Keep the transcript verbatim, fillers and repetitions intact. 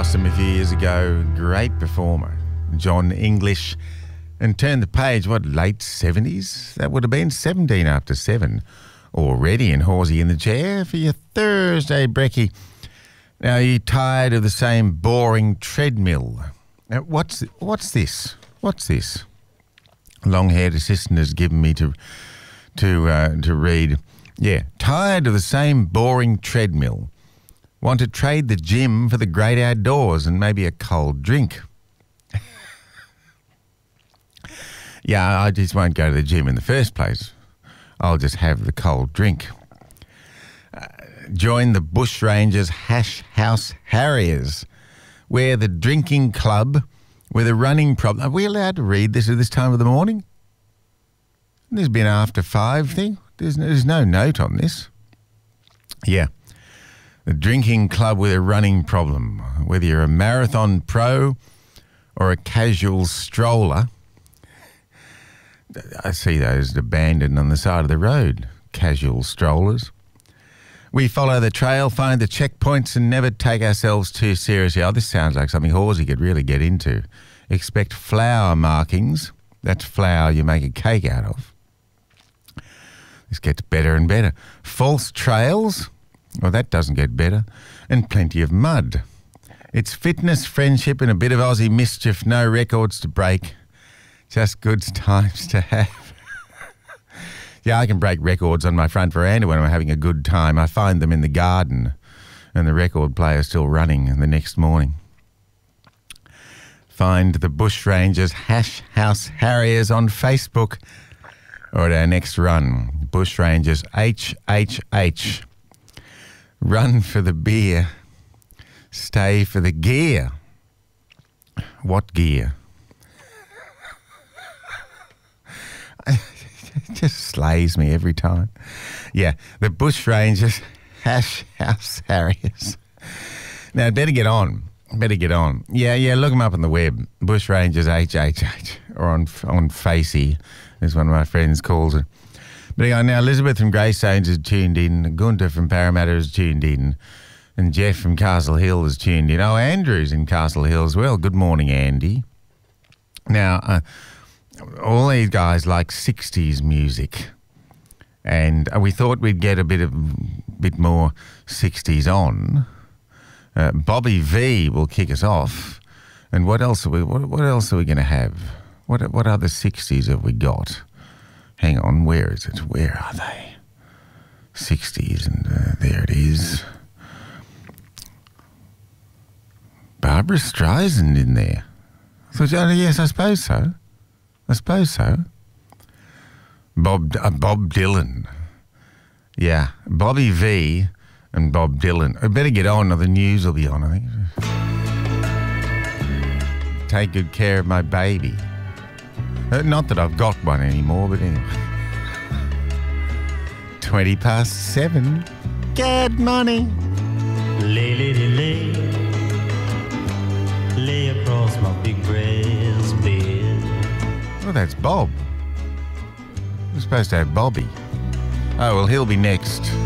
lost him a few years ago. Great performer, John English. And turned the page, what, late seventies? That would have been seventeen after seven. Already in Horsey in the chair for your Thursday brekkie. Now, are you tired of the same boring treadmill? Now, what's what's this? What's this? Long-haired assistant has given me to to uh, to read. Yeah, tired of the same boring treadmill. Want to trade the gym for the great outdoors and maybe a cold drink. Yeah, I just won't go to the gym in the first place. I'll just have the cold drink. Uh, join the Bushrangers Hash House Harriers. We're the drinking club with a running problem. Are we allowed to read this at this time of the morning? There's been after five thing. There's, there's no note on this. Yeah. The drinking club with a running problem. Whether you're a marathon pro or a casual stroller. I see those abandoned on the side of the road. Casual strollers. We follow the trail, find the checkpoints and never take ourselves too seriously. Oh, this sounds like something Horsey could really get into. Expect flour markings. That's flour you make a cake out of. This gets better and better. False trails. Well, that doesn't get better. And plenty of mud. It's fitness, friendship and a bit of Aussie mischief. No records to break. Just good times to have. Yeah, I can break records on my front veranda when I'm having a good time. I find them in the garden and the record player's still running the next morning. Find the Bushrangers Hash House Harriers on Facebook or at our next run. Bushrangers H H H. Run for the beer. Stay for the gear. What gear? It just slays me every time. Yeah, the Bushrangers Hash House Harriers. Now, better get on. Better get on. Yeah, yeah, look them up on the web. Bushrangers H H H, or on on Facey, as one of my friends calls it. But anyway, now Elizabeth from Greystones is tuned in. Gunter from Parramatta is tuned in. And Jeff from Castle Hill is tuned in. Oh, Andrew's in Castle Hill as well. Good morning, Andy. Now, uh, all these guys like sixties music, and we thought we'd get a bit of bit more sixties on. Uh, Bobby V will kick us off, and what else are we? What, what else are we going to have? What what other sixties have we got? Hang on, where is it? Where are they? Sixties, and uh, there it is. Barbara Streisand in there. I thought, oh, yes, I suppose so. I suppose so. Bob uh, Bob Dylan. Yeah, Bobby V and Bob Dylan. I better get on or the news will be on, I think. Take good care of my baby. Uh, not that I've got one anymore, but anyway. twenty past seven. Good morning. Lay, lay, lay, lay. Lay across my big brass bed. Oh, that's Bob. We're supposed to have Bobby. Oh, well, he'll be next.